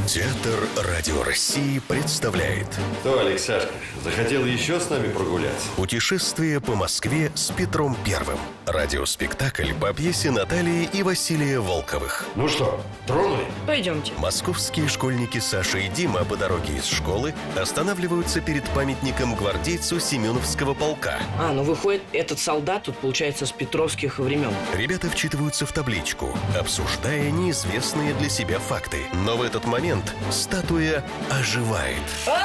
Театр Радио России представляет Что, Алексашка, захотел еще с нами прогуляться? Путешествие по Москве с Петром Первым. Радиоспектакль по пьесе Натальи и Василия Волковых. Ну что, тронули? Пойдемте. Московские школьники Саша и Дима по дороге из школы останавливаются перед памятником гвардейцу Семеновского полка. Выходит, этот солдат тут, получается, с петровских времен. Ребята вчитываются в табличку, обсуждая неизвестные для себя факты. Но в этот момент статуя оживает.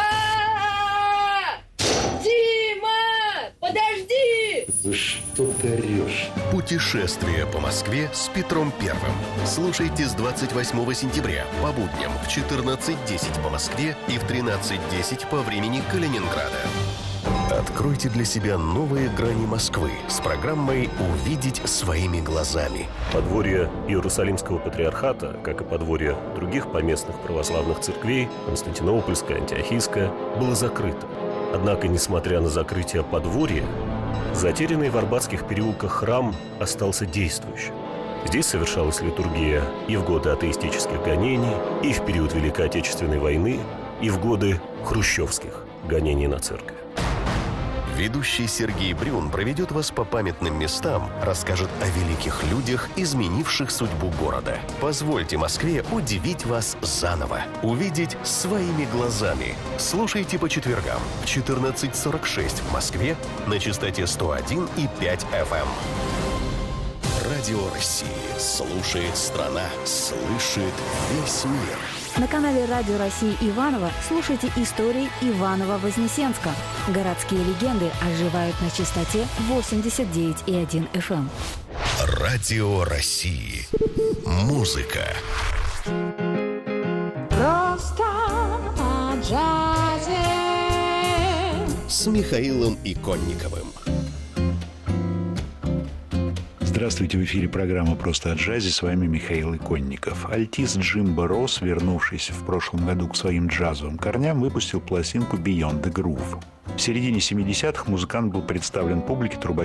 Дима! Подожди! Ну что ты орешь? Путешествие по Москве с Петром Первым. Слушайте с 28 сентября по будням в 14:10 по Москве и в 13:10 по времени Калининграда. Откройте для себя новые грани Москвы с программой «Увидеть своими глазами». Подворье Иерусалимского патриархата, как и подворье других поместных православных церквей, Константинопольская, Антиохийская, было закрыто. Однако, несмотря на закрытие подворья, затерянный в Арбатских переулках храм остался действующим. Здесь совершалась литургия и в годы атеистических гонений, и в период Великой Отечественной войны, и в годы хрущевских гонений на церковь. Ведущий Сергей Брюн проведет вас по памятным местам, расскажет о великих людях, изменивших судьбу города. Позвольте Москве удивить вас заново. Увидеть своими глазами. Слушайте по четвергам в 14:46 в Москве на частоте 101,5 FM. Радио России. Слушает страна. Слышит весь мир. На канале Радио России Иваново слушайте истории Иваново-Вознесенска. Городские легенды оживают на частоте 89,1 FM. Радио России. Музыка. Просто о джазе. С Михаилом Иконниковым. Здравствуйте, в эфире программа «Просто о джазе». С вами Михаил Иконников. Альтист Джимбо Росс, вернувшийся в прошлом году к своим джазовым корням, выпустил пластинку «Beyond the Groove». В середине 70-х музыкант был представлен публике трубачом